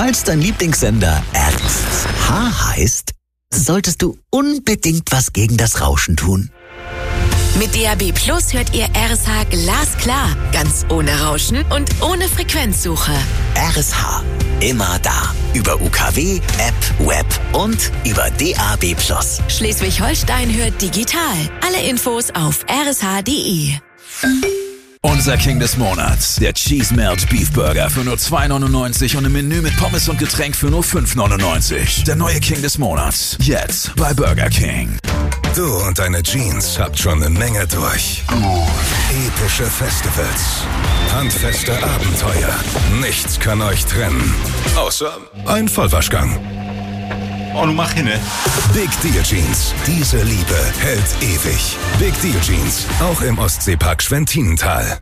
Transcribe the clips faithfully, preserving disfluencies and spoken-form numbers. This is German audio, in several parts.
Falls dein Lieblingssender R S H heißt, solltest du unbedingt was gegen das Rauschen tun. Mit D A B Plus hört ihr R S H glasklar, ganz ohne Rauschen und ohne Frequenzsuche. R S H, immer da. Über U K W, App, Web und über D A B Plus. Schleswig-Holstein hört digital. Alle Infos auf r s h punkt d e. Unser King des Monats, der Cheese Melt Beef Burger für nur zwei neunundneunzig und im Menü mit Pommes und Getränk für nur fünf neunundneunzig. Der neue King des Monats, jetzt bei Burger King. Du und deine Jeans habt schon eine Menge durch. Epische Festivals, handfeste Abenteuer, nichts kann euch trennen, außer ein Vollwaschgang. Oh, du mach hin, ne? Big Deal Jeans. Diese Liebe hält ewig. Big Deal Jeans. Auch im Ostseepark Schwentinental.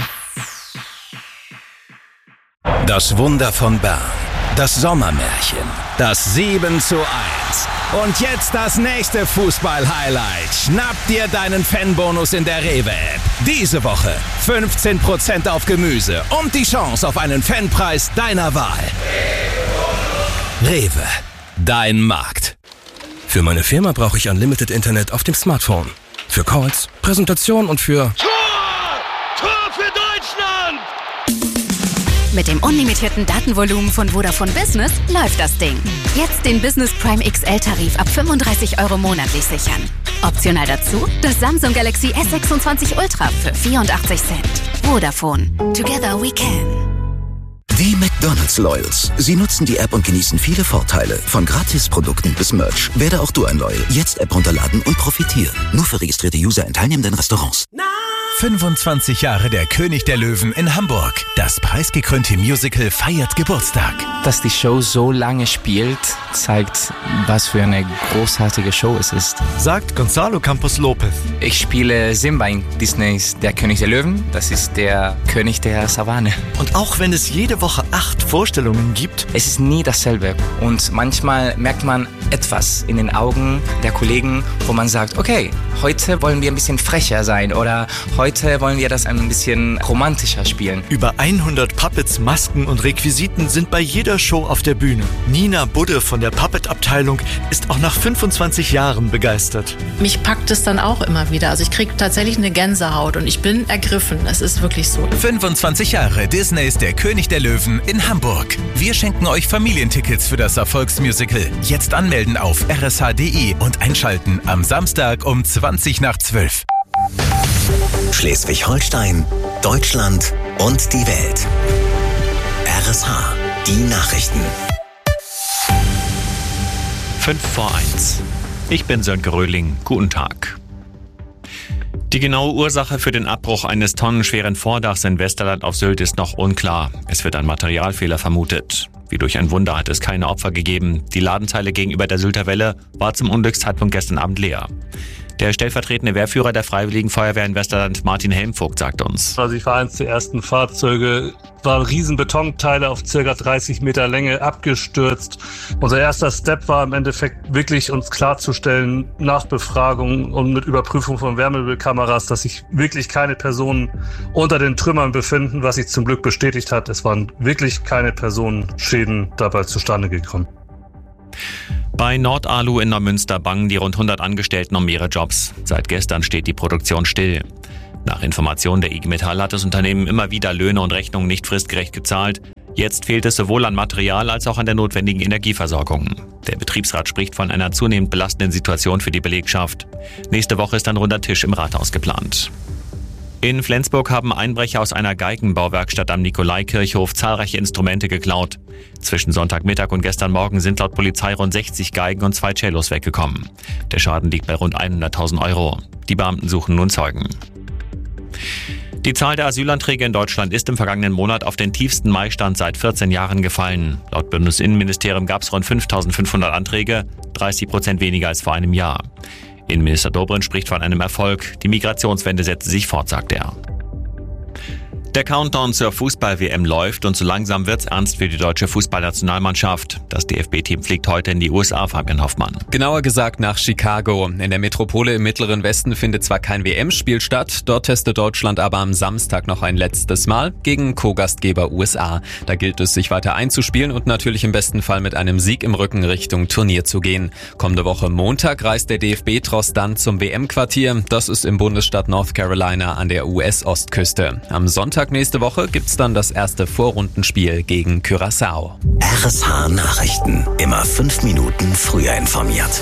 Das Wunder von Bern. Das Sommermärchen. Das sieben zu eins. Und jetzt das nächste Fußball-Highlight. Schnapp dir deinen Fanbonus in der Rewe-App. Diese Woche fünfzehn Prozent auf Gemüse und die Chance auf einen Fanpreis deiner Wahl. Rewe. Dein Markt. Für meine Firma brauche ich Unlimited Internet auf dem Smartphone. Für Calls, Präsentation und für... Tor! Tor für Deutschland! Mit dem unlimitierten Datenvolumen von Vodafone Business läuft das Ding. Jetzt den Business Prime X L-Tarif ab fünfunddreißig Euro monatlich sichern. Optional dazu das Samsung Galaxy S sechsundzwanzig Ultra für vierundachtzig Cent. Vodafone. Together we can. Die McDonald's Loyals. Sie nutzen die App und genießen viele Vorteile. Von Gratisprodukten bis Merch. Werde auch du ein Loyal. Jetzt App runterladen und profitieren. Nur für registrierte User in teilnehmenden Restaurants. fünfundzwanzig Jahre der König der Löwen in Hamburg. Das preisgekrönte Musical feiert Geburtstag. Dass die Show so lange spielt, zeigt, was für eine großartige Show es ist. Sagt Gonzalo Campos Lopez. Ich spiele Simba in Disneys Der König der Löwen. Das ist der König der Savanne. Und auch wenn es jede Woche acht Vorstellungen gibt, es ist nie dasselbe. Und manchmal merkt man etwas in den Augen der Kollegen, wo man sagt, okay, heute wollen wir ein bisschen frecher sein oder heute wollen wir das ein bisschen romantischer spielen. Über hundert Puppets, Masken und Requisiten sind bei jeder Show auf der Bühne. Nina Budde von der Puppet-Abteilung ist auch nach fünfundzwanzig Jahren begeistert. Mich packt es dann auch immer wieder. Also ich kriege tatsächlich eine Gänsehaut und ich bin ergriffen. Es ist wirklich so. fünfundzwanzig Jahre Disneys Der König der Löwen in Hamburg. Wir schenken euch Familientickets für das Erfolgsmusical. Jetzt anmelden auf r s h punkt d e und einschalten am Samstag um zwanzig nach zwölf. Schleswig-Holstein, Deutschland und die Welt. R S H, die Nachrichten. fünf vor eins. Ich bin Sönke Röhling. Guten Tag. Die genaue Ursache für den Abbruch eines tonnenschweren Vordachs in Westerland auf Sylt ist noch unklar. Es wird ein Materialfehler vermutet. Wie durch ein Wunder hat es keine Opfer gegeben. Die Ladenzeile gegenüber der Sylter Welle war zum Unglückszeitpunkt gestern Abend leer. Der stellvertretende Wehrführer der Freiwilligen Feuerwehr in Westerland, Martin Helmvogt, sagt uns. Also ich war eins der ersten Fahrzeuge, waren riesen Betonteile auf ca. dreißig Meter Länge abgestürzt. Unser erster Step war im Endeffekt wirklich uns klarzustellen, nach Befragung und mit Überprüfung von Wärmebildkameras, dass sich wirklich keine Personen unter den Trümmern befinden, was sich zum Glück bestätigt hat. Es waren wirklich keine Personenschäden dabei zustande gekommen. Bei Nordalu in Neumünster bangen die rund hundert Angestellten um ihre Jobs. Seit gestern steht die Produktion still. Nach Informationen der I G Metall hat das Unternehmen immer wieder Löhne und Rechnungen nicht fristgerecht gezahlt. Jetzt fehlt es sowohl an Material als auch an der notwendigen Energieversorgung. Der Betriebsrat spricht von einer zunehmend belastenden Situation für die Belegschaft. Nächste Woche ist ein runder Tisch im Rathaus geplant. In Flensburg haben Einbrecher aus einer Geigenbauwerkstatt am Nikolaikirchhof zahlreiche Instrumente geklaut. Zwischen Sonntagmittag und gestern Morgen sind laut Polizei rund sechzig Geigen und zwei Cellos weggekommen. Der Schaden liegt bei rund hunderttausend Euro. Die Beamten suchen nun Zeugen. Die Zahl der Asylanträge in Deutschland ist im vergangenen Monat auf den tiefsten Maistand seit vierzehn Jahren gefallen. Laut Bundesinnenministerium gab es rund fünftausendfünfhundert Anträge, dreißig Prozent weniger als vor einem Jahr. Innenminister Dobrindt spricht von einem Erfolg. Die Migrationswende setze sich fort, sagt er. Der Countdown zur Fußball-W M läuft und so langsam wird's ernst für die deutsche Fußballnationalmannschaft. Das D F B-Team fliegt heute in die U S A, Fabian Hoffmann. Genauer gesagt nach Chicago. In der Metropole im Mittleren Westen findet zwar kein W M-Spiel statt, dort testet Deutschland aber am Samstag noch ein letztes Mal gegen Co-Gastgeber U S A. Da gilt es, sich weiter einzuspielen und natürlich im besten Fall mit einem Sieg im Rücken Richtung Turnier zu gehen. Kommende Woche Montag reist der D F B-Tross dann zum W M-Quartier. Das ist im Bundesstaat North Carolina an der U S-Ostküste. Am Sonntag nächste Woche gibt's dann das erste Vorrundenspiel gegen Curaçao. R S H Nachrichten. Immer fünf Minuten früher informiert.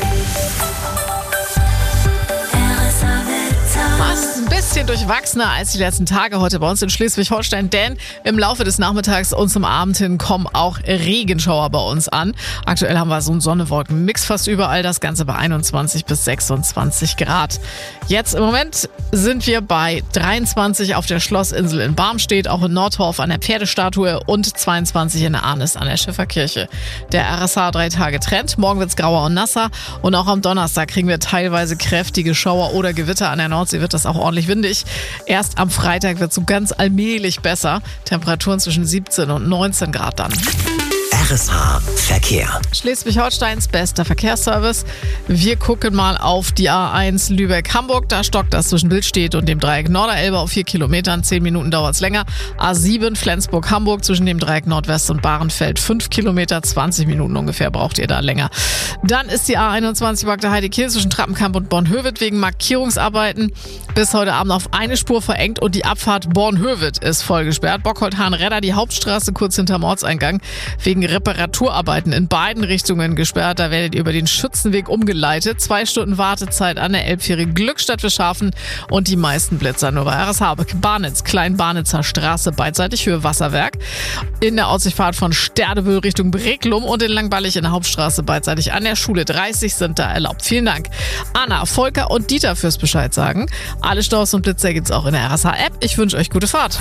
Fast ein bisschen durchwachsener als die letzten Tage heute bei uns in Schleswig-Holstein, denn im Laufe des Nachmittags und zum Abend hin kommen auch Regenschauer bei uns an. Aktuell haben wir so einen Sonne-Wolken-Mix fast überall, das Ganze bei einundzwanzig bis sechsundzwanzig Grad. Jetzt im Moment sind wir bei dreiundzwanzig auf der Schlossinsel in Barmstedt, auch in Nordhorf an der Pferdestatue und zweiundzwanzig in Arnis an der Schifferkirche. Der R S H drei Tage Trend, morgen wird's grauer und nasser und auch am Donnerstag kriegen wir teilweise kräftige Schauer oder Gewitter an der Nordsee, wird das auch ordentlich windig. Erst am Freitag wird es so ganz allmählich besser. Temperaturen zwischen siebzehn und neunzehn Grad dann. R S H Verkehr. Schleswig-Holsteins bester Verkehrsservice. Wir gucken mal auf die A eins Lübeck-Hamburg. Da stockt das zwischen Billstedt und dem Dreieck Norderelbe auf vier Kilometern. Zehn Minuten dauert es länger. A sieben Flensburg-Hamburg zwischen dem Dreieck Nordwest und Bahrenfeld. Fünf Kilometer, zwanzig Minuten ungefähr braucht ihr da länger. Dann ist die A einundzwanzig Bagda Heidekil zwischen Trappenkamp und Bornhöved wegen Markierungsarbeiten bis heute Abend auf eine Spur verengt und die Abfahrt Bornhöved ist voll gesperrt. Bockholdt-Hahn-Redder, die Hauptstraße kurz hinterm Ortseingang, wegen Reparaturarbeiten in beiden Richtungen gesperrt. Da werdet ihr über den Schützenweg umgeleitet. Zwei Stunden Wartezeit an der Elbfähre Glückstadt für Schafen und die meisten Blitzer nur bei R S H. Barnitz, Klein-Barnitzer Straße, beidseitig Höhe Wasserwerk. In der Ausfahrt von Sterdewöhl Richtung Breklum und in Langballig in der Hauptstraße beidseitig an der Schule. dreißig sind da erlaubt. Vielen Dank. Anna, Volker und Dieter fürs Bescheid sagen. Alle Staus und Blitzer gibt's auch in der R S H-App. Ich wünsche euch gute Fahrt.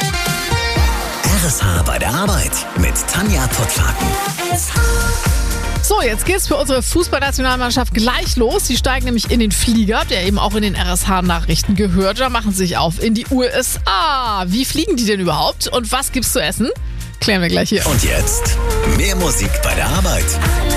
R S H bei der Arbeit mit Tanja Pottlaken. So, jetzt geht's für unsere Fußballnationalmannschaft gleich los. Sie steigen nämlich in den Flieger, der eben auch in den R S H-Nachrichten gehört. Da machen sie sich auf in die U S A. Wie fliegen die denn überhaupt und was gibt's zu essen? Klären wir gleich hier. Und jetzt mehr Musik bei der Arbeit.